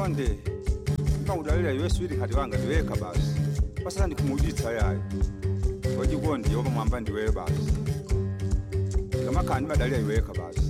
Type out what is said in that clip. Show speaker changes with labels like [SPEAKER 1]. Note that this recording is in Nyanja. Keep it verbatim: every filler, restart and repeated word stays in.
[SPEAKER 1] konde ngawudlalela yeswili khati wanga ndiweka basi pasana ndikumuditsa yayi wajikondi yoba mwamba ndiwe basi ngamakhani badalira iweka basi